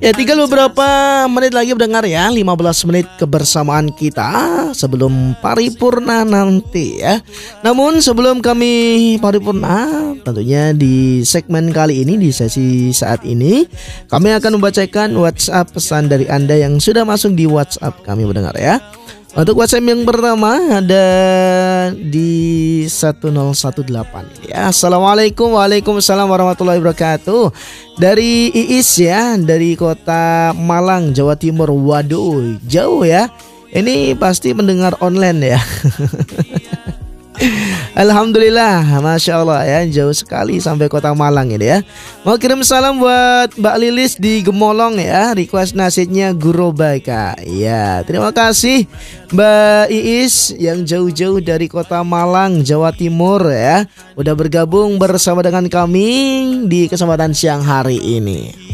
Ya, tinggal beberapa menit lagi mendengar ya, 15 menit kebersamaan kita sebelum paripurna nanti ya. Namun sebelum kami paripurna, tentunya di segmen kali ini, di sesi saat ini, kami akan membacakan WhatsApp pesan dari Anda yang sudah masuk di WhatsApp kami mendengar ya. Untuk WhatsApp yang pertama ada di 1018 ya. Assalamualaikum, waalaikumsalam warahmatullahi wabarakatuh. Dari Iis ya, dari kota Malang, Jawa Timur. Waduh, jauh ya. Ini pasti mendengar online ya. Alhamdulillah, Masya Allah ya, jauh sekali sampai kota Malang ini ya. Mau kirim salam buat Mbak Lilis di Gemolong ya. Request nasinya Gurobaka. Ya, terima kasih Mbak Iis yang jauh-jauh dari kota Malang, Jawa Timur ya, udah bergabung bersama dengan kami di kesempatan siang hari ini.